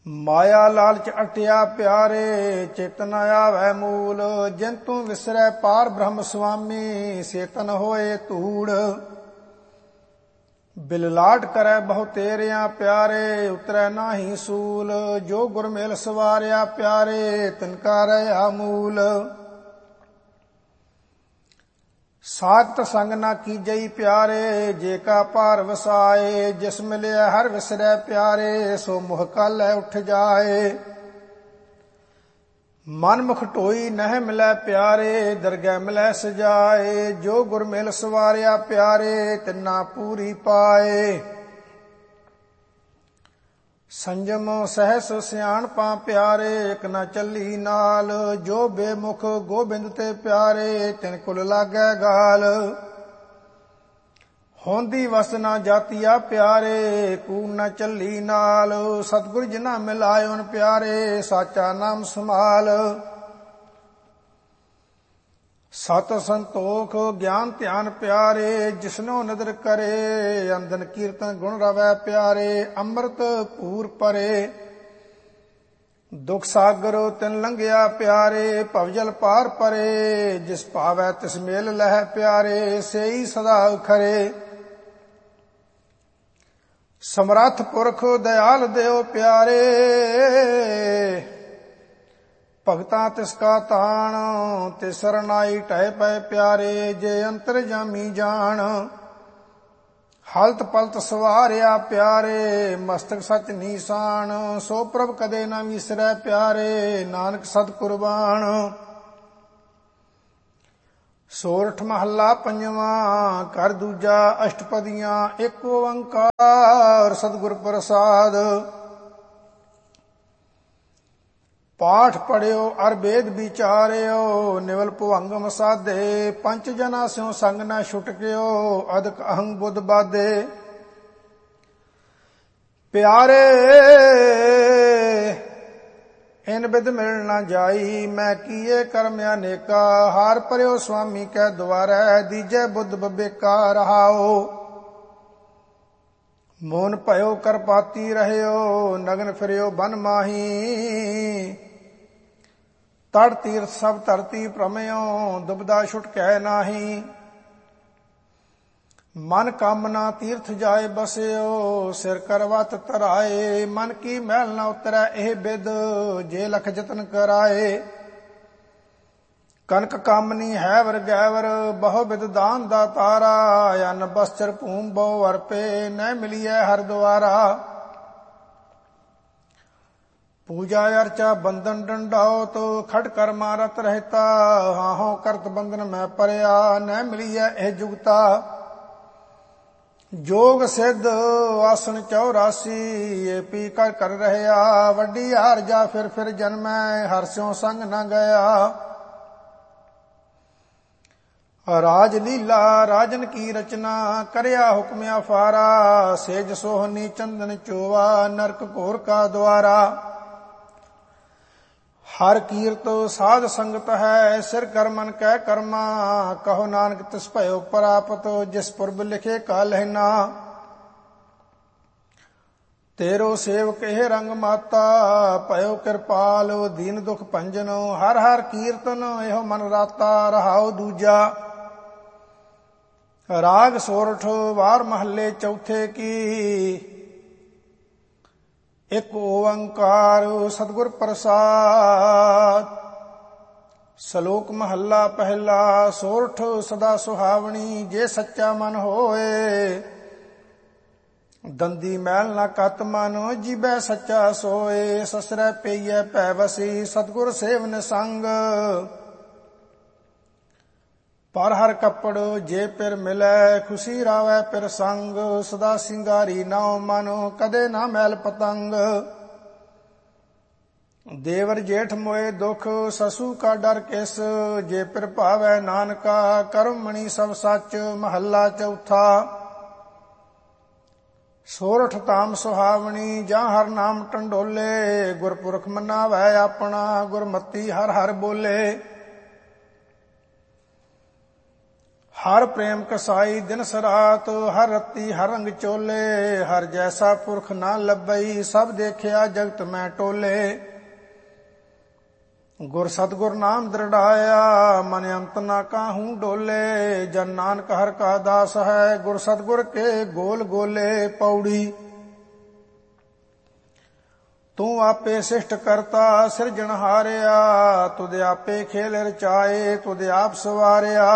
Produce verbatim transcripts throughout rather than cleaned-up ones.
ਮਾਇਆ ਲਾਲਚ ਅਟਿਆ ਪਿਆਰੇ, ਚਿਤ ਨ ਆਵੈ ਮੂਲ। ਜਿਨ ਤੂੰ ਵਿਸਰੈ ਪਾਰ ਬ੍ਰਹਮ ਸੁਆਮੀ, ਸੇਤਨ ਹੋਏ ਧੂੜ। ਬਿਲਲਾਟ ਕਰੈ ਬਹੁ ਤੇਰਿਆਂ ਪਿਆਰੇ, ਉਤਰੈ ਨਾਹੀ ਸੂਲ। ਜੋ ਗੁਰ ਮਿਲ ਸਵਾਰਿਆ ਪਿਆਰੇ, ਤਿਨ ਕਾ ਰਹਾ ਮੂਲ। ਸਾਖਤ ਸੰਗ ਨਾ ਕੀਜਈ ਪਿਆਰੇ, ਜੇ ਕਾ ਭਾਰ ਵਸਾਏ। ਜਿਸ ਮਿਲਿਆ ਹਰ ਵਿਸਰੈ ਪਿਆਰੇ, ਸੋ ਮੁਹ ਕਾਲੈ ਉੱਠ ਜਾਏ। ਮਨ ਮੁਖ ਢੋਈ ਨਹਿ ਮਿਲੈ ਪਿਆਰੇ, ਦਰਗਹਿ ਮਿਲੈ ਸਜਾਏ। ਜੋ ਗੁਰ ਮਿਲ ਸਵਾਰਿਆ ਪਿਆਰੇ, ਤਿਨਾ ਪੂਰੀ ਪਾਏ। ਸੰਜਮ ਸਹਿਸ ਸਿਆਣਪਾਂ ਪਿਆਰੇ, ਇਕ ਨਾ ਚੱਲੀ ਨਾਲ। ਜੋ ਬੇਮੁਖ ਗੋਬਿੰਦ ਤੇ ਪਿਆਰੇ, ਤਿਨ ਕੁਲ ਲਾਗੈ ਗਾਲ। ਹੋਂਦੀ ਵਸ ਨਾ ਜਾਤੀਆ ਪਿਆਰੇ, ਕੂੜ ਨਾ ਚੱਲੀ ਨਾਲ। ਸਤਿਗੁਰ ਜਿਨਾ ਮਿਲਾਇਓਨ ਪਿਆਰੇ, ਸਾਚਾ ਨਾਮ ਸਮਾਲ। ਸਤ ਸੰਤੋਖ ਗਿਆਨ ਧਿਆਨ ਪਿਆਰੇ, ਜਿਸਨੋ ਨਦਰ ਕਰੇ। ਅੰਦਨ ਕੀਰਤਨ ਗੁਣ ਰਵੈ ਪਿਆਰੇ, ਅੰਮ੍ਰਿਤ ਪੂਰ ਪਰੇ। ਦੁਖ ਸਾਗਰ ਤਿਨ ਲੰਘਿਆ ਪਿਆਰੇ, ਭਵਜਲ ਪਾਰ ਪਰੇ। ਜਿਸ ਭਾਵੈ ਤਿਸ ਮੇਲ ਲਹਿ ਪਿਆਰੇ, ਸੇਈ ਸਦਾ ਖਰੇ। ਸਮਰੱਥ ਪੁਰਖ ਦਇਆਲ ਦਿਓ ਪਿਆਰੇ, ਭਗਤਾਂ ਤਿਸ ਕਾ ਤਾਣ। ਤੇ ਸਰਨਾਈ ਢਹਿ ਪਏ ਪਿਆਰੇ, ਜੇ ਅੰਤਰ ਜਾਮੀ ਜਾਣ। ਹਲਤ ਪਲਤ ਸਵਾਰਿਆ ਪਿਆਰੇ, ਮਸਤਕ ਸਚ ਨੀਸਾਨ। ਸੋ ਪ੍ਰਭ ਕਦੇ ਨਾ ਵਿਸਰੈ ਪਿਆਰੇ, ਨਾਨਕ ਸਦ ਕੁਰਬਾਨ। ਸੋਰਠ ਮਹੱਲਾ ਪੰਜਵਾਂ, ਘਰ ਦੂਜਾ ਅਸ਼ਟਪਦੀਆਂ। ਇੱਕ ਓੰਕਾਰ ਸਤਿਗੁਰ ਪ੍ਰਸਾਦ। ਪਾਠ ਪੜਿਓ ਅਰ ਵੇਦ ਵਿਚਾਰਿਓ, ਨਿਵਲ ਭੁਵੰਗਮ ਸਾਧੇ। ਪੰਚ ਜਨਾ ਸਿਉ ਸੰਗ ਨਾ ਛੁਟਕਿਓ, ਅਦਕ ਅਹੰ ਬੁੱਧ ਬਾਧੇ। ਪਿਆਰੇ ਇਨ ਬਿਦ ਮਿਲ ਨਾ ਜਾਈ, ਮੈਂ ਕੀਏ ਕਰਮ ਅਨੇਕਾ। ਹਾਰ ਪਰਿਓ ਸੁਆਮੀ ਕੈ ਦੁਆਰੈ, ਦੀਜੈ ਬੁੱਧ ਬਬੇਕਾ ਰਹਾਓ। ਮੋਨ ਭਇਓ ਕਰਪਾਤੀ ਰਹਿਓ, ਨਗਨ ਫਿਰਿਓ ਬਨ ਮਾਹੀ। ਤੜ ਤੀਰਥ ਸਭ ਧਰਤੀ ਭ੍ਰਮਿਓ, ਦੁਬਦਾ ਛੁਟਕੈ ਨਾਹੀ। ਮਨ ਕਾਮਨਾ ਤੀਰਥ ਜਾਏ ਬਸਿਓ, ਸਿਰ ਕਰਵਤ ਧਰਾਏ। ਮਨ ਕੀ ਮੈਲ ਨਾ ਉਤਰੈ ਇਹ ਬਿਦ, ਜੇ ਲਖ ਜਤਨ ਕਰਾਏ। ਕਨਕ ਕਾਮਨੀ ਹੈ ਵਰ ਗੈਵਰ, ਬਹੁ ਬਿਦ ਦਾਨ ਦਾ ਤਾਰਾ। ਅਨ ਬਸਤਰ ਭੂਮ ਬਹੁ ਅਰਪੇ, ਨਹਿ ਮਿਲੀਐ ਹਰ ਦੁਆਰਾ। ਪੂਜਾ ਅਰਚਾ ਬੰਧਨ ਡੰਡਾਉਤ, ਖੜ ਕਰ ਮਾਰਤ ਰਹਿਤਾ। ਹਾਹੋ ਕਰਤ ਬੰਧਨ ਮੈਂ ਪਰਿਆ, ਨਹਿ ਮਿਲੀਐ ਇਹ ਜੁਗਤਾ। ਜੋਗ ਸਿੱਧ ਆਸਣ ਚੌਰਾਸੀ, ਏ ਪੀ ਕਰ ਕਰ ਰਹਿਆ। ਵੱਡੀ ਹਾਰ ਜਾ ਫਿਰ ਫਿਰ ਜਨਮੈ, ਹਰ ਸਿਉ ਸੰਗ ਨਾ ਗਿਆ। ਰਾਜ ਲੀਲਾ ਰਾਜਨ ਕੀ ਰਚਨਾ, ਕਰਿਆ ਹੁਕਮ ਅਫਾਰਾ। ਸੇਜ ਸੋਹਨੀ ਚੰਦਨ ਚੋਵਾ, ਨਰਕ ਘੋਰ ਕਾ ਦੁਆਰਾ। ਹਰ ਕੀਰਤ ਸਾਧ ਸੰਗਤ ਹੈ, ਸਿਰ ਕਰ ਮਨ ਕਹਿ ਕਰਮਾ। ਕਹੋ ਨਾਨਕ ਤਿਸ ਭਇਓ ਪ੍ਰਾਪਤ, ਜਿਸ ਪੁਰਬ ਲਿਖੇ ਕਾ ਲਹਿਨਾ। ਤੇਰੋ ਸੇਵਕ ਇਹ ਰੰਗ ਮਾਤਾ, ਭਇਓ ਕਿਰਪਾਲ ਦੀਨ ਦੁਖ ਭੰਜਨ। ਹਰ ਹਰ ਕੀਰਤਨ ਇਹੋ ਮਨ ਰਾਤਾ, ਰਹਾਉ ਦੂਜਾ। ਰਾਗ ਸੋਰਠ ਵਾਰ ਮਹੱਲੇ ਚੌਥੇ ਕੀ। ਇੱਕ ਓੰਕਾਰ ਸਤਿਗੁਰ ਪ੍ਰਸਾਦ। ਸ਼ਲੋਕ ਮਹੱਲਾ ਪਹਿਲਾ। ਸੋਰਠ ਸਦਾ ਸੁਹਾਵਣੀ, ਜੇ ਸੱਚਾ ਮਨ ਹੋਏ। ਦੰਦੀ ਮੈਲ ਨਾ ਕਤ ਮਨ, ਜੀਬੈ ਸੱਚਾ ਸੋਏ। ਸਸਰੈ ਪਈਐ ਭੈ ਵਸੀ, ਸਤਿਗੁਰ ਸੇਵਨ ਸੰਗ। ਪਰ ਹਰ ਕੱਪੜ ਜੇ ਪਿਰ ਮਿਲੈ, ਖੁਸ਼ੀ ਰਾਵੈ ਪਿਰ ਸੰਗ। ਸਦਾ ਸਿੰਗਾਰੀ ਨਾਉ ਮਨ, ਕਦੇ ਨਾ ਮੈਲ ਪਤੰਗ। ਦੇਵਰ ਜੇਠ ਮੋਏ ਦੁਖ, ਸਸੂ ਕਾ ਡਰ ਕਿਸ। ਜੇ ਪਿਰ ਭਾਵੈ ਨਾਨਕਾ, ਕਰਮ ਮਣੀ ਸਭ ਸੱਚ। ਮਹੱਲਾ ਚੌਥਾ। ਸੋਰਠ ਧਾਮ ਸੁਹਾਵਣੀ, ਜਾਂ ਹਰ ਨਾਮ ਟੰਡੋਲੇ। ਗੁਰਪੁਰਖ ਮਨਾਵੈ ਆਪਣਾ, ਗੁਰਮਤੀ ਹਰ ਹਰ ਬੋਲੇ। ਹਰ ਪ੍ਰੇਮ ਕਸਾਈ ਦਿਨ ਸਰਾਤ, ਹਰ ਰਤੀ ਹਰ ਰੰਗ ਚੋਲੇ, ਹਰ ਜੈਸਾ ਪੁਰਖ ਨਾ ਲੱਭਈ, ਸਭ ਦੇਖਿਆ ਜਗਤ ਮੈਂ ਟੋਲੇ। ਗੁਰ ਸਤਿਗੁਰ ਨਾਮ ਦ੍ਰਿੜਾਇਆ, ਮਨ ਅੰਤ ਨਾ ਕਾਹੂ ਡੋਲੇ, ਜਨ ਨਾਨਕ ਹਰ ਕਾ ਦਾਸ ਹੈ, ਗੁਰ ਸਤਿਗੁਰ ਕੇ ਗੋਲ ਗੋਲੇ। ਪੌੜੀ। ਤੂੰ ਆਪੇ ਸਿਸ਼ਟ ਕਰਤਾ ਸਿਰਜਣ ਹਾਰਿਆ, ਤੁਧ ਆਪੇ ਖੇਲ ਰਚਾਏ, ਤੁਧ ਆਪ ਸਵਾਰਿਆ।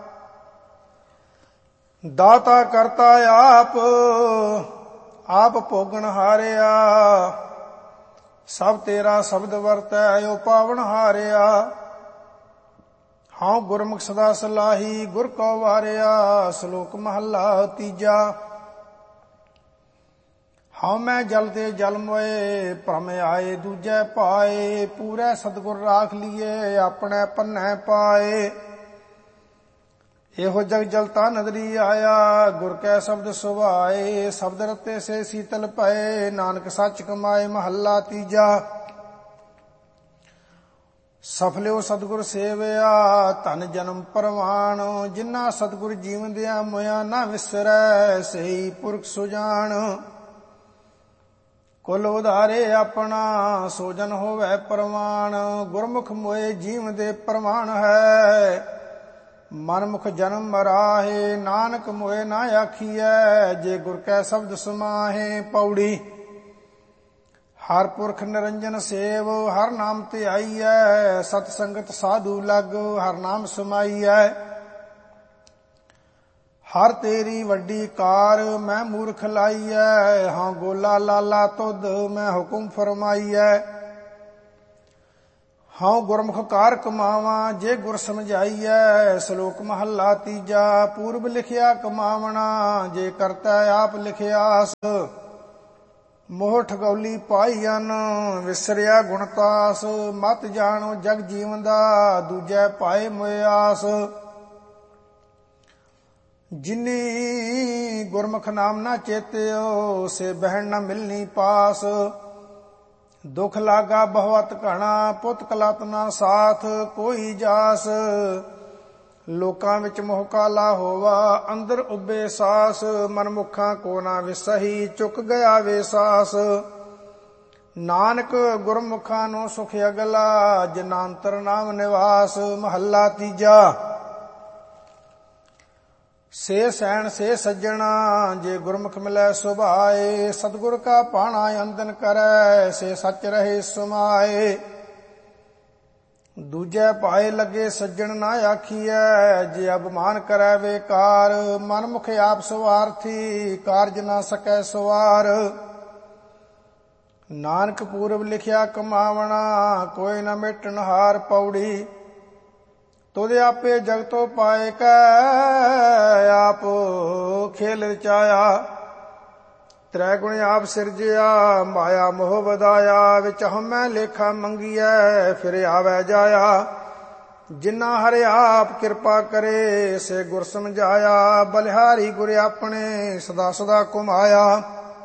ਦਾਤਾ ਕਰਤਾ ਆਪ, ਆਪ ਭੋਗਣ ਹਾਰਿਆ, ਸਭ ਤੇਰਾ ਸ਼ਬਦ ਵਰਤੈ ਓ ਪਾਵਨ ਹਾਰਿਆ। ਹਾਂ ਗੁਰਮੁਖ ਸਦਾ ਸਲਾਹੀ, ਗੁਰ ਕੋ ਵਾਰਿਆ, ਸ਼ਲੋਕ ਮਹੱਲਾ ਤੀਜਾ। ਹਾਂ ਮੈਂ ਜਲ ਤੇ ਜਲ ਮੋਏ, ਭ੍ਰਮ ਆਏ ਦੂਜੈ ਪਾਏ, ਪੂਰੇ ਸਤਿਗੁਰ ਰਾਖ ਲੀਏ, ਆਪਣੇ ਪੰਨੈ ਪਾਏ। ਇਹੋ ਜਗ ਜਲਤਾ ਨਦਰੀ ਆਇਆ, ਗੁਰ ਕੈ ਸ਼ਬਦ ਸੁਭਾਏ, ਸ਼ਬਦ ਰਤੇ ਸੇ ਸੀਤਲ ਪਏ, ਨਾਨਕ ਸੱਚ ਕਮਾਏ। ਮਹੱਲਾ ਤੀਜਾ। ਸਫਲਿਓ ਸਤਿਗੁਰ ਸੇਵਿਆ, ਧਨ ਜਨਮ ਪਰਵਾਣ, ਜਿਨ੍ਹਾਂ ਸਤਿਗੁਰ ਜੀਵਦਿਆਂ ਮੋਇਆ ਨਾ ਵਿਸਰੈ, ਸਹੀ ਪੁਰਖ ਸੁਜਾਨ। ਕੁਲ ਉਧਾਰੇ ਆਪਣਾ, ਸੋਜਨ ਹੋਵੇ ਪਰਵਾਨ, ਗੁਰਮੁਖ ਮੋਏ ਜੀਵ ਦੇ ਪ੍ਰਮਾਣ ਹੈ। ਮਨਮੁਖ ਜਨਮ ਮਰਾਹੇ, ਨਾਨਕ ਮੋਏ ਨਾ ਆਖੀਐ, ਜੇ ਗੁਰ ਕੈ ਸ਼ਬਦ ਸਮਾਹੇ। ਪੌੜੀ। ਹਰ ਪੁਰਖ ਨਿਰੰਜਨ ਸੇਵ, ਹਰ ਨਾਮ ਤੇ ਆਈਐ, ਸਤ ਸੰਗਤ ਸਾਧੂ ਲਗ, ਹਰ ਨਾਮ ਸਮਾਈਐ। ਹਰ ਤੇਰੀ ਵੱਡੀ ਕਾਰ, ਮੈਂ ਮੂਰਖ ਲਾਈਐ, ਹਾਂ ਗੋਲਾ ਲਾਲਾ ਤੁਧ, ਮੈਂ ਹੁਕਮ ਫਰਮਾਈਐ। ਹਾਂ ਗੁਰਮੁਖ ਕਾਰ ਕਮਾਵਾਂ, ਜੇ ਗੁਰ ਸਮਝਾਈਐ, ਸ਼ਲੋਕ ਮਹੱਲਾ ਤੀਜਾ। ਪੂਰਬ ਲਿਖਿਆ ਕਮਾਵਣਾ, ਜੇ ਕਰਤਾ ਆਪ ਲਿਖਿਆਸ, ਮੋਹ ਠਗੌਲੀ ਪਾਈਅਨ, ਵਿਸਰਿਆ ਗੁਣਤਾਸ। ਮਤ ਜਾਣੋ ਜਗ ਜੀਵਨ ਦਾ, ਦੂਜੈ ਪਾਏ ਮੁਆਸ। ਜਿਨੀ ਗੁਰਮੁਖ ਨਾਮ ਨਾ ਚੇਤਿਓ, ਸੇ ਬਹਿਣ ਨਾ ਮਿਲਨੀ ਪਾਸ। ਦੁਖ ਲਾਗਾ ਬਹੁਤ ਘਣਾ, ਪੁੱਤ ਕਲਤ ਨਾ ਸਾਥ, ਕੋਈ ਜਾਸ। ਲੋਕਾਂ ਵਿੱਚ ਮੋਹ ਕਾਲਾ ਹੋਵਾ, ਅੰਦਰ ਉੱਬੇ ਸਾਸ। ਮਨਮੁਖਾਂ ਕੋ ਨਾ ਵਿਸਹੀ, ਚੁੱਕ ਗਿਆ ਵੇ ਸਾਸ। ਨਾਨਕ ਗੁਰਮੁਖਾਂ ਨੂੰ ਸੁਖ ਅਗਲਾ, ਜਿਨ੍ਹਾਂ ਅੰਤਰ ਨਾਮ ਨਿਵਾਸ। ਮਹੱਲਾ ਤੀਜਾ। ਸੇ ਸੈਣ ਸੇ ਸੱਜਣਾ, ਜੇ ਗੁਰਮੁਖ ਮਿਲੈ ਸੁਭਾਏ, ਸਤਿਗੁਰ ਕਾ ਭਾਣਾ ਅੰਦਨ ਕਰੈ, ਸੇ ਸੱਚ ਰਹੇ ਸਮਾਏ। ਦੂਜੈ ਪਾਏ ਲੱਗੇ ਸੱਜਣ ਨਾ ਆਖੀਐ, ਜੇ ਅਭਿਮਾਨ ਕਰੈ ਵੇਕਾਰ। ਮਨਮੁਖ ਆਪ ਸਵਾਰਥੀ, ਕਾਰਜ ਨਾ ਸਕੈ ਸਵਾਰ। ਨਾਨਕ ਪੂਰਬ ਲਿਖਿਆ ਕਮਾਵਣਾ, ਕੋਈ ਨਾ ਮਿਟਣ ਹਾਰ। ਪੌੜੀ। ਤੁਧ ਆਪੇ ਜਗਤੋ ਪਾਏ ਕੈ, ਆਪ ਖੇਲ ਰਚਾਇਆ। ਤ੍ਰੈ ਗੁਣ ਆਪ ਸਿਰਜਿਆ, ਮਾਇਆ ਮੋਹ ਵਧਾਇਆ। ਵਿੱਚ ਹਉਮੈ ਲੇਖਾ ਮੰਗੀਐ, ਫਿਰ ਆਵੈ ਜਾਇਆ। ਜਿਨ੍ਹਾਂ ਹਰਿ ਆਪ ਕਿਰਪਾ ਕਰੇ, ਸੇ ਗੁਰ ਸਮਝਾਇਆ। ਬਲਿਹਾਰੀ ਗੁਰ ਆਪਣੇ, ਸਦਾ ਸਦਾ ਘੁਮਾਇਆ।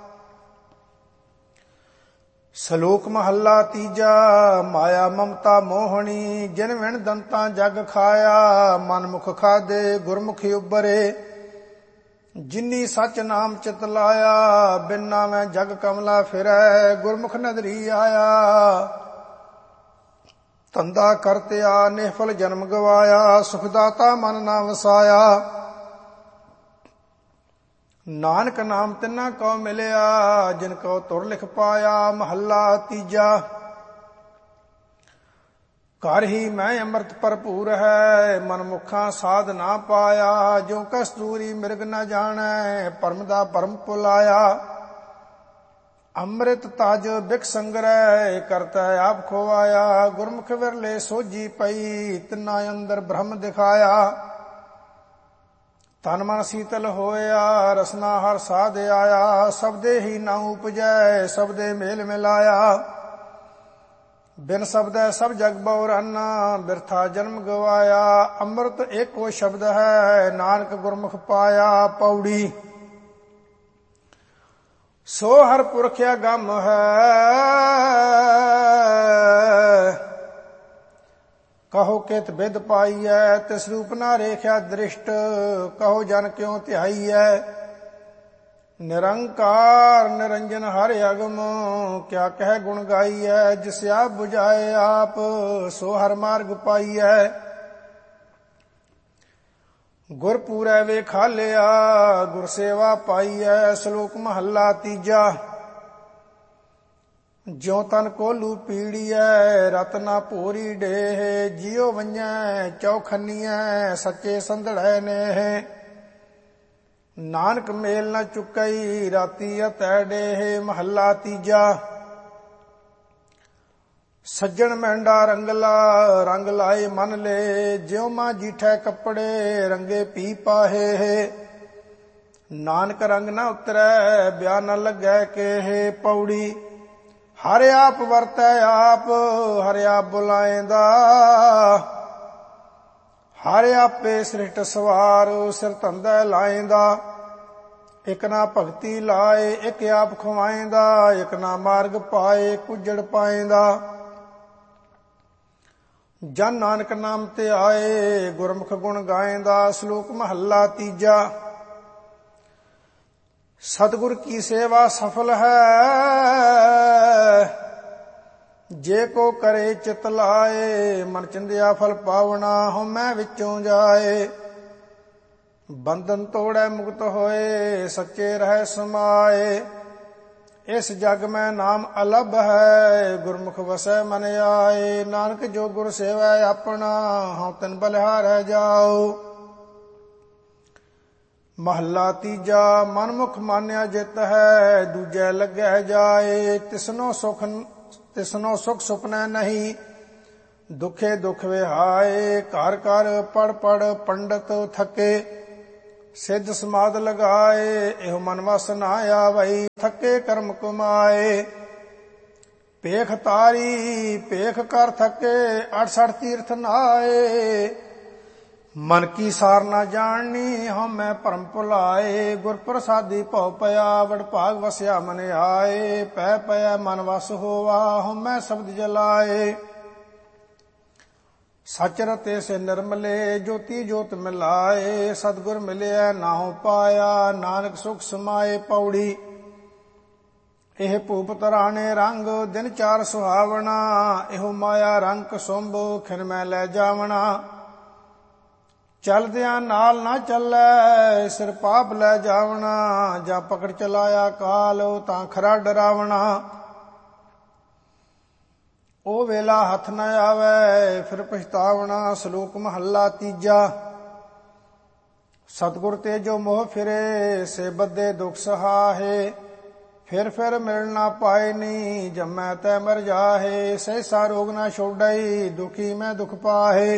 ਸ਼ਲੋਕ ਮਹੱਲਾ ਤੀਜਾ। ਮਾਇਆ ਮਮਤਾ ਮੋਹਣੀ, ਜਿਨ ਵਿਣ ਦੰਤਾਂ ਜਗ ਖਾਇਆ। ਮਨਮੁਖ ਖਾਦੇ ਗੁਰਮੁਖੀ ਉਬਰੇ, ਜਿਨੀ ਸੱਚ ਨਾਮ ਚਿਤ ਲਾਇਆ। ਬਿਨ ਨਾਮੈ ਜਗ ਕਮਲਾ ਫਿਰੈ, ਗੁਰਮੁਖ ਨਦਰੀ ਆਇਆ। ਧੰਦਾ ਕਰਤਿਆ ਨਿਹਫਲ ਜਨਮ ਗਵਾਇਆ, ਸੁਖਦਾਤਾ ਮਨ ਨਾ ਵਸਾਇਆ। ਨਾਨਕ ਨਾਮ ਤਿੰਨਾ ਕੋ ਮਿਲਿਆ, ਜਿਨ ਕੋ ਤੁਰ ਲਿਖ ਪਾਇਆ। ਮਹੱਲਾ ਤੀਜਾ। ਘਰ ਹੀ ਮੈਂ ਅੰਮ੍ਰਿਤ ਭਰਪੂਰ ਹੈ, ਮਨਮੁਖਾਂ ਸਾਧ ਨਾ ਪਾਇਆ। ਜੋ ਕਸਤੂਰੀ ਮਿਰਗ ਨ ਜਾਣੈ, ਭਰਮ ਦਾ ਭਰਮ ਭੁਲਾਇਆ। ਅੰਮ੍ਰਿਤ ਤਜ ਬਿਖ ਸੰਗਰੈ, ਕਰਤਾ ਆਪ ਖੋਵਾਇਆ। ਗੁਰਮੁਖ ਵਿਰਲੇ ਸੋਝੀ ਪਈ, ਤਿੰਨਾ ਅੰਦਰ ਬ੍ਰਹਮ ਦਿਖਾਇਆ। ਤਨ ਮਨ ਸੀਤਲ ਹੋਇਆ, ਰਸਨਾ ਹਰ ਸਾਧ ਆਇਆ। ਸਬਦੇ ਹੀ ਨਾ ਉਪਜੈ, ਸਬਦੇ ਮੇਲ ਮਿਲਾਇਆ। ਬਿਨ ਸ਼ਬਦੈ ਸਭ ਜਗ ਬਉਰਾਨਾ, ਬਿਰਥਾ ਜਨਮ ਗਵਾਇਆ। ਅੰਮ੍ਰਿਤ ਏਕੋ ਸ਼ਬਦ ਹੈ, ਨਾਨਕ ਗੁਰਮੁਖ ਪਾਇਆ। ਪੌੜੀ। ਸੋ ਹਰ ਪੁਰਖ ਅਗੰਮ ਹੈ, ਕਹੋ ਕਿਤ ਬਿਦ ਪਾਈਐ, ਤਿਸ ਰੂਪ ਨਾ ਰੇਖਿਆ ਦ੍ਰਿਸ਼ਟ, ਕਹੋ ਜਨ ਕਿਉ ਧਿਆਈਐ। ਨਿਰੰਕਾਰ ਨਿਰੰਜਨ ਹਰਿ ਅਗਮ, ਕਿਆ ਕਹਿ ਗੁਣ ਗਾਈਐ। ਜਿਸ ਆਪ ਬੁਝਾਏ ਆਪ, ਸੋ ਹਰ ਮਾਰਗ ਪਾਈਐ। ਗੁਰ ਪੂਰੈ ਵੇਖਾਲਿਆ, ਗੁਰ ਸੇਵਾ ਪਾਈਐ। ਸ਼ਲੋਕ ਮਹੱਲਾ ਤੀਜਾ। ਜਿਉ ਤਨ ਕੋਲੂ ਪੀੜੀਐ, ਰਤ ਨਾ ਭੋਰੀ ਡੇਹ। ਜਿਉ ਵੰਜੈ ਚੌਖੰਨੀਐ, ਸੱਚੇ ਸੰਧੜੈ ਨੇਹ। ਨਾਨਕ ਮੇਲ ਨ ਚੁਕਈ, ਰਾਤੀ ਅਤੈ ਡੇਹ। ਮਹੱਲਾ ਤੀਜਾ। ਸੱਜਣ ਮਹਿੰਡਾ ਰੰਗਲਾ, ਰੰਗ ਲਾਏ ਮਨ ਲੈ। ਜਿਉ ਮਾਂ ਜੀਠੈ ਕੱਪੜੇ, ਰੰਗੇ ਪੀ ਪਾਹੇ। ਨਾਨਕ ਰੰਗ ਨ ਉਤਰੈ, ਬਿਆ ਨ ਲੱਗੈ ਕੇਹ। ਪੌੜੀ। ਹਰ ਆਪ ਵਰਤੈ ਆਪ, ਹਰ ਆਪ ਬੁਲਾਏਂਦਾ। ਹਰ ਆਪੇ ਸ੍ਰਿਸ਼ਟ ਸਵਾਰ, ਸਿਰ ਧੰਦਾ ਲਾਏਂਦਾ। ਇਕ ਨਾ ਭਗਤੀ ਲਾਏ, ਇਕ ਆਪ ਖਵਾਏਂਦਾ। ਇਕ ਨਾ ਮਾਰਗ ਪਾਏ, ਕੁਜੜ ਪਾਏਂਦਾ। ਜਨ ਨਾਨਕ ਨਾਮ ਤੇ ਆਏ, ਗੁਰਮੁਖ ਗੁਣ ਗਾਏਂਦਾ। ਸ਼ਲੋਕ ਮਹੱਲਾ ਤੀਜਾ। ਸਤਿਗੁਰ ਕੀ ਸੇਵਾ ਸਫਲ ਹੈ, ਜੇ ਕੋ ਕਰੇ ਚਿਤ ਲਾਏ। ਮਨ ਚਿੰਦਿਆ ਫਲ ਪਾਵਣਾ, ਹਉਮੈ ਵਿੱਚੋਂ ਜਾਏ। ਬੰਧਨ ਤੋੜੈ ਮੁਕਤ ਹੋਏ, ਸੱਚੇ ਰਹਿ ਸਮਾਏ। ਇਸ ਜਗ ਮੈਂ ਨਾਮ ਅਲਭ ਹੈ, ਗੁਰਮੁਖ ਵਸੈ ਮਨ ਆਏ। ਨਾਨਕ ਜੋ ਗੁਰ ਸੇਵੈ ਆਪਣਾ, ਹਉ ਤਿਨ ਬਲਿਹਾਰੈ ਜਾਓ। ਮਹੱਲਾ ਤੀਜਾ। ਮਨਮੁਖ ਮਾਨਿਆ ਜਿਤ ਹੈ, ਦੂਜੈ ਲੱਗੈ ਜਾਏ। ਤਿਸਨੋ ਸੁਖ ਤਿਸਨੋ ਸੁਖ ਸੁਪਨੈ ਨਹੀਂ, ਦੁਖੇ ਦੁਖ ਵਿਹਾਏ। ਘਰ ਘਰ ਪੜ ਪੜ ਪੰਡਤ ਥਕੇ, ਸਿੱਧ ਸਮਾਧ ਲਗਾਏ। ਇਹੋ ਮਨ ਵਸ ਨਾ ਆਵਈ, ਥਕੇ ਕਰਮ ਕਮਾਏ। ਭੇਖ ਤਾਰੀ ਭੇਖ ਕਰ ਥਕੇ, ਅਠਸਠ ਤੀਰਥ ਨਾਏ। ਮਨ ਕੀ ਸਾਰ ਨਾ ਜਾਣਨੀ, ਹਉਮੈ ਭਰਮ ਭੁਲਾਏ। ਗੁਰ ਪ੍ਰਸਾਦੀ ਭਉ ਪਿਆ, ਵਡਭਾਗ ਵਸਿਆ ਮਨ ਆਏ। ਪੈ ਪਿਆ ਮਨ ਵਸ ਹੋਵਾ, ਹਉਮੈ ਸ਼ਬਦ ਜਲਾਏ। ਸਚ ਰਤੇ ਸੇ ਨਿਰਮਲੇ, ਜੋਤੀ ਜੋਤ ਮਿਲਾਏ। ਸਤਿਗੁਰ ਮਿਲਿਆ ਨਾਹੂ ਪਾਇਆ, ਨਾਨਕ ਸੁਖ ਸਮਾਏ। ਪੌੜੀ। ਇਹ ਭੂਪ ਤਰਾਣੇ ਰੰਗ, ਦਿਨ ਚਾਰ ਸੁਹਾਵਣਾ। ਇਹੋ ਮਾਇਆ ਰੰਗ ਸੁੰਭ, ਖਿਨ ਮੈਂ ਲੈ ਜਾਵਣਾ। ਚਲਦਿਆਂ ਨਾਲ ਨਾ ਚੱਲੈ, ਸਿਰ ਪਾਪ ਲੈ ਜਾਵਣਾ। ਜਾਂ ਪਕੜ ਚਲਾਇਆ ਕਾਲ, ਤਾਂ ਖਰਾ ਡਰਾਵਣਾ। ਉਹ ਵੇਲਾ ਹੱਥ ਨ ਆਵੈ, ਫਿਰ ਪਛਤਾਵਣਾ। ਸ਼ਲੋਕ ਮਹੱਲਾ ਤੀਜਾ। ਸਤਿਗੁਰ ਤੇ ਜੋ ਮੋਹ ਫਿਰੇ, ਸੇ ਬੱਧੇ ਦੁਖ ਸਹਾਹੇ। ਫਿਰ ਫਿਰ ਮਿਲ ਨਾ ਪਾਏ ਨੀ, ਜੰਮੈ ਤੈ ਮਰ ਜਾਹੇ। ਸਹਿਸਾ ਰੋਗ ਨਾ ਛੋਡਈ, ਦੁਖੀ ਮੈਂ ਦੁਖ ਪਾਹੇ।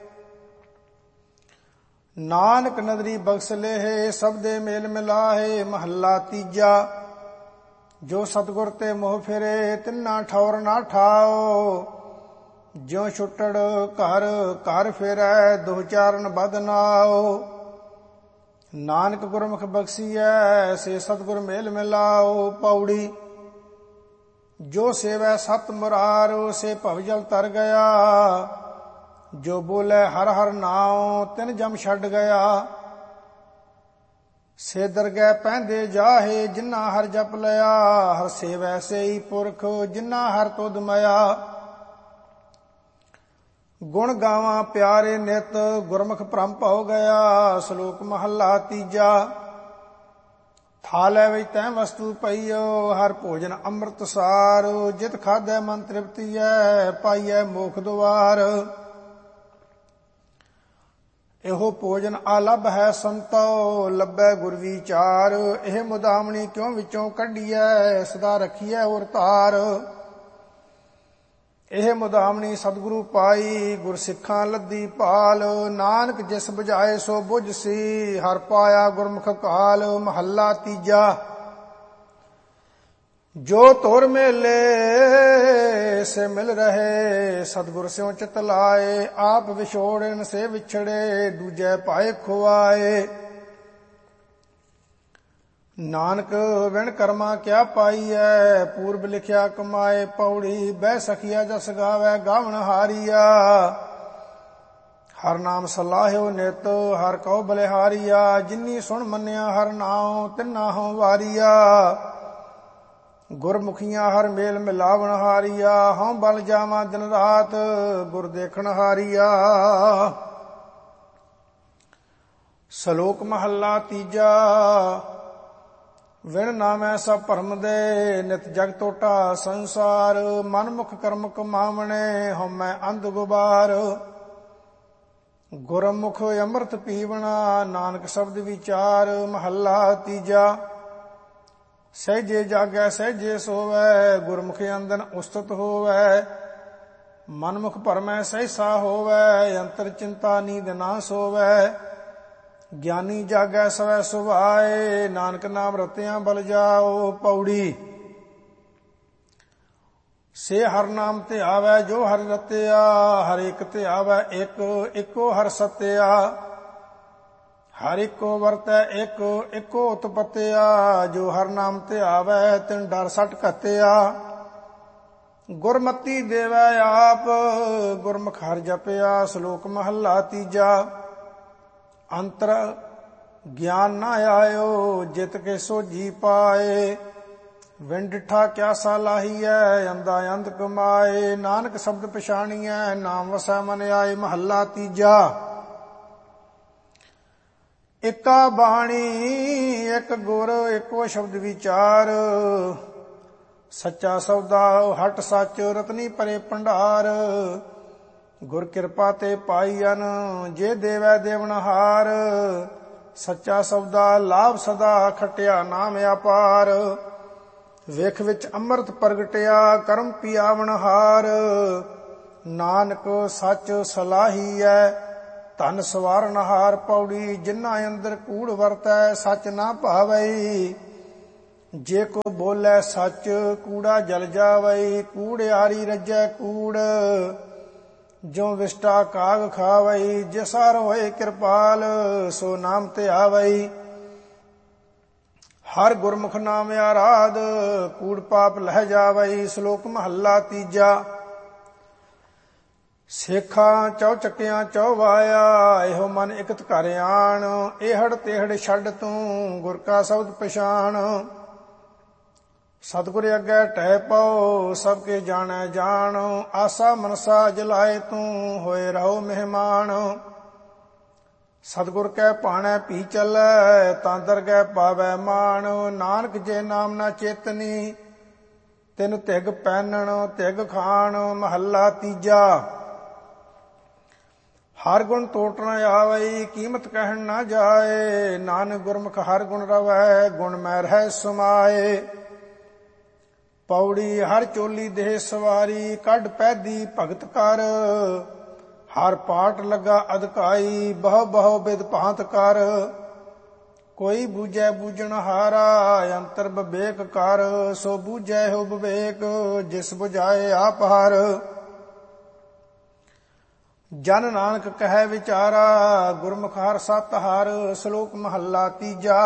ਨਾਨਕ ਨਦਰੀ ਬਖਸ਼ ਲੇਹ, ਸਭ ਦੇ ਮੇਲ ਮਿਲਾਹੇ। ਮਹੱਲਾ ਤੀਜਾ। ਜੋ ਸਤਿਗੁਰ ਤੇ ਮੋਹ ਫਿਰੇ, ਤਿੰਨਾ ਠੌਰ ਨਾ ਠਾਓ। ਜਿਉ ਛੁੱਟੜ ਘਰ ਘਰ ਫਿਰੈ, ਦੋ ਚਾਰਨ ਬਦ ਨਾਓ। ਨਾਨਕ ਗੁਰਮੁਖ ਬਖਸ਼ੀਐ, ਸੇ ਸਤਿਗੁਰ ਮੇਲ ਮਿਲਾਓ। ਪੌੜੀ। ਜੋ ਸੇਵੈ ਸਤ ਮੁਰਾਰ, ਸੇ ਭਵ ਜਲ ਤਰ ਗਿਆ। ਜੋ ਬੋਲੇ ਹਰ ਹਰ ਨਾਉ, ਤਿਨ ਜਮ ਛੱਡ ਗਿਆ। ਸੇ ਦਰਗਹਿ ਪੈਂਦੇ ਜਾਹੇ, ਜਿਨਾ ਹਰ ਜਪ ਲਿਆ। ਹਰ ਸੇਵੈ ਸੇਈ ਪੁਰਖ, ਜਿਨਾ ਹਰ ਤੁਧ ਮਇਆ। ਗੁਣ ਗਾਵਾਂ ਪਿਆਰੇ ਨਿਤ, ਗੁਰਮੁਖ ਭ੍ਰਮ ਭਉ ਗਿਆ। ਸ਼ਲੋਕ ਮਹੱਲਾ ਤੀਜਾ। ਥਾਲੇ ਵਿੱਚ ਤੈ ਵਸਤੂ ਪਈਓ, ਹਰ ਭੋਜਨ ਅੰਮ੍ਰਿਤ ਸਾਰ। ਜਿਤ ਖਾਧੈ ਮਨ ਤ੍ਰਿਪਤੀਐ, ਪਾਈਐ ਮੋਖ ਦੁਆਰ। ਇਹੋ ਭੋਜਨ ਆਲਭ ਹੈ ਸੰਤੋ, ਲੱਭੈ ਗੁਰ ਵਿਚਾਰ। ਇਹ ਮੁਦਾਮਣੀ ਕਿਉ ਵਿੱਚੋਂ ਕੱਢੀਐ, ਸਦਾ ਰੱਖੀਐ ਔਰ ਧਾਰ। ਇਹ ਮੁਦਾਮਣੀ ਸਤਿਗੁਰੂ ਪਾਈ, ਗੁਰ ਸਿੱਖਾਂ ਲੱਦੀ ਭਾਲ। ਨਾਨਕ ਜਿਸ ਬੁਝਾਏ ਸੋ ਬੁਝ ਸੀ, ਹਰ ਪਾਇਆ ਗੁਰਮੁਖ ਕਾਲ। ਮਹੱਲਾ ਤੀਜਾ। ਜੋ ਤੁਰ ਮੇਲੇ ਸੇ ਮਿਲ ਰਹੇ, ਸਤਿਗੁਰ ਸਿਉ ਚਿਤ ਲਾਏ। ਆਪ ਵਿਛੋੜਨ ਸੇ ਵਿਛੜੇ, ਦੂਜੈ ਪਾਏ ਖੁਆਏ। ਨਾਨਕ ਵਿਣ ਕਰਮਾ ਕਿਆ ਪਾਈਐ, ਪੂਰਬ ਲਿਖਿਆ ਕਮਾਏ। ਪੌੜੀ। ਬਹਿ ਸਖੀਆ ਜਸ ਗਾਵੈ, ਗਾਵਣ ਹਾਰੀਆ। ਹਰ ਨਾਮ ਸਲਾਹਿਓ ਨਿਤ ਹਰ ਕਉ ਬਲਿਹਾਰੀਆ। ਜਿਨੀ ਸੁਣ ਮੰਨਿਆ ਹਰ ਨਾਉ ਤਿਨਾ ਹਉ ਵਾਰੀਆ। ਗੁਰਮੁਖੀਆਂ ਹਰ ਮੇਲ ਮਿਲਾਵਣ ਹਾਰੀਆ। ਹਉ ਬਲ ਜਾਵਾਂ ਦਿਨ ਰਾਤ ਗੁਰ ਦੇਖਣ ਹਾਰੀਆ। ਸ਼ਲੋਕ ਮਹੱਲਾ ਤੀਜਾ। ਵਿਣ ਨਾਮੈ ਸਭ ਭਰਮ ਦੇ ਨਿਤ ਜਗ ਟੋਟਾ ਸੰਸਾਰ। ਮਨ ਮੁਖ ਕਰਮ ਕਮਾਵਣੇ ਹਉਮੈ ਅੰਧ ਗੁਬਾਰ। ਗੁਰਮੁਖ ਅੰਮ੍ਰਿਤ ਪੀਵਣਾ ਨਾਨਕ ਸ਼ਬਦ ਵਿਚਾਰ। ਮਹੱਲਾ ਤੀਜਾ। ਸਹਿਜੇ ਜਾਗੈ ਸਹਿਜੇ ਸੋਵੈ ਗੁਰਮੁਖ ਅੰਦਨ ਉਸਤਤ ਹੋਵੈ। ਮਨਮੁਖ ਭਰਮੈ ਸਹਿਸਾ ਹੋਵੈ ਅੰਤਰ ਚਿੰਤਾ ਨੀਂਦ ਨਾ ਸੋਵੈ। ਗਿਆਨੀ ਜਾਗੈ ਸਵੈ ਸੁਭਾਏ ਨਾਨਕ ਨਾਮ ਰਤਿਆਂ ਬਲ ਜਾਓ। ਪੌੜੀ। ਸੇ ਹਰ ਨਾਮ ਧਿਆਵੈ ਜੋ ਹਰਿ ਰਤਿਆ। ਹਰ ਇੱਕ ਧਿਆਵੈ ਇੱਕ ਇੱਕੋ ਹਰ ਸਤਿਆ। ਹਰ ਇੱਕੋ ਵਰਤੈ ਇੱਕ ਇੱਕੋ ਉਤਪਤਿਆ। ਜੋ ਹਰ ਨਾਮ ਧਿਆਵੈ ਤਿਨ ਡਰ ਸੱਟ ਘਤਿਆ। ਗੁਰਮਤੀ ਦੇਵੈ ਆਪ ਗੁਰਮੁਖ ਹਰਿ ਜਪਿਆ। ਸ਼ਲੋਕ ਮਹੱਲਾ ਤੀਜਾ। ਅੰਤਰ ਗਿਆਨ ਨਾ ਆਇਓ ਜਿਤ ਕੇ ਸੋਝੀ ਪਾਏ। ਵਿਣ ਡਿਠਾ ਕਿਆ ਸਾਲਾਹੀਐ ਅੰਧਾ ਅੰਧ ਕਮਾਏ। ਨਾਨਕ ਸ਼ਬਦ ਪਛਾਣੀਐ ਨਾਮ ਵਸੈ ਮਨ ਆਏ। ਮਹੱਲਾ ਤੀਜਾ। ਇਕਾ ਬਾਣੀ ਇੱਕ ਗੁਰ ਇੱਕੋ ਸ਼ਬਦ ਵਿਚਾਰ। ਸੱਚਾ ਸੌਦਾ ਹਟ ਸੱਚ ਰਤਨੀ ਭਰੇ ਭੰਡਾਰ। ਗੁਰ ਕਿਰਪਾ ਤੇ ਪਾਈਅਨ ਜੇ ਦੇਵੈ ਦੇਵਨਹਾਰ। ਸੱਚਾ ਸੌਦਾ ਲਾਭ ਸਦਾ ਖਟਿਆ ਨਾਮ ਅਪਾਰ। ਵੇਖ ਵਿੱਚ ਅੰਮ੍ਰਿਤ ਪ੍ਰਗਟਿਆ ਕਰਮ ਪਿਆਵਨਹਾਰ। ਨਾਨਕ ਸੱਚ ਸਲਾਹੀਐ ਧਨ ਸਵਾਰਨਹਾਰ। ਪੌੜੀ। ਜਿਨ੍ਹਾਂ ਅੰਦਰ ਕੂੜ ਵਰਤੈ ਸੱਚ ਨਾ ਭਾਵਈ। ਜੇ ਕੋ ਬੋਲੇ ਸੱਚ ਕੂੜਾ ਜਲ ਜਾਵਈ। ਕੂੜਿਆਰੀ ਰੱਜੈ ਕੂੜ ਜੋ ਵਿਸ਼ਟਾ ਕਾਗ ਖਾਵਈ। ਜਿਸ ਹਰ ਹੋਏ ਕਿਰਪਾਲ ਸੋ ਨਾਮ ਧਿਆਵਈ। ਹਰ ਗੁਰਮੁਖ ਨਾਮ ਆਰਾਧ ਕੂੜ ਪਾਪ ਲਹਿ ਜਾਵਈ। ਸ਼ਲੋਕ ਮਹੱਲਾ ਤੀਜਾ। ਸੇਖਾਂ ਚੌ ਚੱਕਿਆਂ ਚੌ ਵਾਇਆ ਇਹੋ ਮਨ ਇਕਤ ਘਰ ਆਣ। ਇਹੜ ਤੇਹੜ ਛੱਡ ਤੂੰ ਗੁਰ ਕਾ ਸ਼ਬਦ ਪਛਾਣ। ਸਤਿਗੁਰ ਅੱਗੇ ਟਹਿ ਪਾਓ ਸਭ ਕੇ ਜਾਣੈ ਜਾਣ। ਆਸਾ ਮਨਸਾ ਜਲਾਏ ਤੂੰ ਹੋਏ ਰਹੋ ਮਹਿਮਾਨ। ਸਤਿਗੁਰ ਕੈ ਭਾਣੈ ਪੀ ਚੱਲੈ ਤਾਂ ਦਰਗਹਿ ਪਾਵੈ ਮਾਣ। ਨਾਨਕ ਜੇ ਨਾਮ ਨਾ ਚੇਤਨੀ ਤਿਨ ਧਿਗ ਪੈਨਣ ਧਿਗ ਖਾਣ। ਮਹੱਲਾ ਤੀਜਾ। ਹਰ ਗੁਣ ਟੋਟਣ ਆਵਈ ਕੀਮਤ ਕਹਿਣ ਨਾ ਜਾਏ। ਨਾਨਕ ਗੁਰਮੁਖ ਹਰ ਗੁਣ ਰਵੈ ਗੁਣ ਮੈ ਰਹਿ ਸਮਾਏ। ਪੌੜੀ। ਹਰ ਚੋਲੀ ਦੇਹ ਸਵਾਰੀ ਕੱਢ ਪੈਦੀ ਭਗਤ ਕਰ। ਹਰ ਪਾਟ ਲੱਗਾ ਅਧਿਕਾਈ ਬਹੁ ਬਹੁ ਬਿਦ ਭਾਂਤ ਕਰ। ਕੋਈ ਬੂਝੈ ਬੂਝਣ ਹਾਰਾ ਅੰਤਰ ਵਿਵੇਕ ਕਰ। ਸੋ ਬੂਝੈ ਹੋ ਵਿਵੇਕ ਜਿਸ ਬੁਝਾਏ ਆਪ ਹਰ। ਜਨ ਨਾਨਕ ਕਹੈ ਵਿਚਾਰਾ ਗੁਰਮੁਖ ਹਰ ਸਤ ਹਰ। ਸ਼ਲੋਕ ਮਹੱਲਾ ਤੀਜਾ।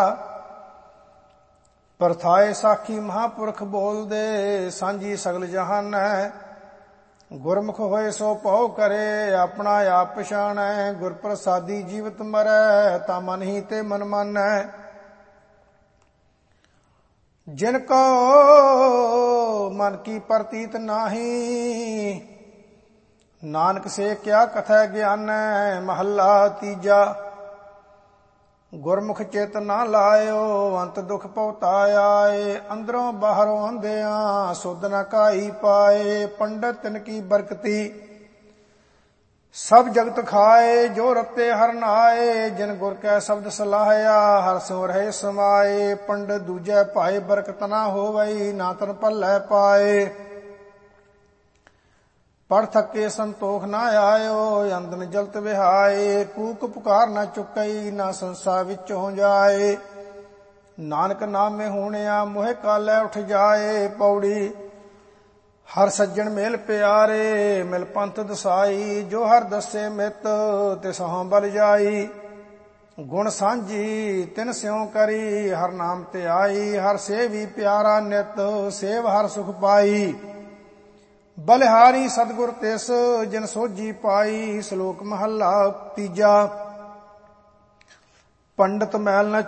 ਪਰਥਾਏ ਸਾਖੀ ਮਹਾਂਪੁਰਖ ਬੋਲਦੇ ਸਾਂਝੀ ਸਗਲ ਜਹਾਨੈ। ਗੁਰਮੁਖ ਹੋਏ ਸੋ ਭਉ ਕਰੇ ਆਪਣਾ ਆਪ ਪਛਾਣੈ। ਗੁਰ ਪ੍ਰਸਾਦੀ ਜੀਵਤ ਮਰੈ ਤਾਂ ਮਨ ਹੀ ਤੇ ਮਨ ਮਾਨੈ। ਜਿਨ ਕੋ ਮਨ ਕੀ ਪ੍ਰਤੀਤ ਨਾਹੀ ਨਾਨਕ ਸੇ ਕਿਆ ਕਥੈ ਗਿਆਨੈ। ਮਹੱਲਾ ਤੀਜਾ। ਗੁਰਮੁਖ ਚਿਤ ਨਾ ਲਾਇਓ ਅੰਤ ਦੁਖ ਪਉਤਾਏ। ਅੰਦਰੋਂ ਬਾਹਰੋਂ ਅੰਧਿਆਂ ਸੁਧ ਨ ਕਾਈ ਪਾਏ। ਪੰਡਤ ਤਿਨ ਕੀ ਬਰਕਤੀ ਸਭ ਜਗਤ ਖਾਏ। ਜੋ ਰਤੇ ਹਰ ਨਾਏ ਜਿਨ ਗੁਰ ਕੈ ਸ਼ਬਦ ਸਲਾਹਿਆ ਹਰ ਸਿਉ ਰਹੇ ਸਮਾਏ। ਪੰਡਤ ਦੂਜੈ ਭਾਏ ਬਰਕਤ ਨਾ ਹੋਵਈ ਨਾ ਤਨ ਭੱਲੇ ਪਾਏ। ਪੜ ਥੱਕੇ ਸੰਤੋਖ ਨਾ ਆਇਓ ਅੰਦਨ ਜਲਤ ਵਿਹਾਏ। ਕੂਕ ਪੁਕਾਰ ਨਾ ਚੁੱਕਈ ਨਾ ਸੰਸਾ ਵਿੱਚੋਂ ਜਾਏ। ਨਾਨਕ ਨਾਮੇ ਹੋਣਿਆ ਮੋਹਿ ਕਾਲੇ ਉਠ ਜਾਏ। ਪੌੜੀ। ਹਰ ਸੱਜਣ ਮੇਲ ਪਿਆਰੇ ਮਿਲ ਪੰਥ ਦਸਾਈ। ਜੋ ਹਰ ਦੱਸੇ ਮਿਤ ਤਿਸ ਹਉ ਬਲ ਜਾਈ। ਗੁਣ ਸਾਂਝੀ ਤਿਨ ਸਿਉ ਕਰੀ ਹਰ ਨਾਮ ਧਿਆਈ। ਹਰ ਸੇਵੀ ਪਿਆਰਾ ਨਿਤ ਸੇਵ ਹਰ ਸੁਖ ਪਾਈ। ਬਲਿਹਾਰੀ ਸਤਿਗੁਰ ਤਿਸ ਜਿਨ ਸੋਝੀ ਪਾਈ। ਸ਼ਲੋਕ ਮਹੱਲਾ ਤੀਜਾ। ਪੰਡਤ ਮੈਲ ਨ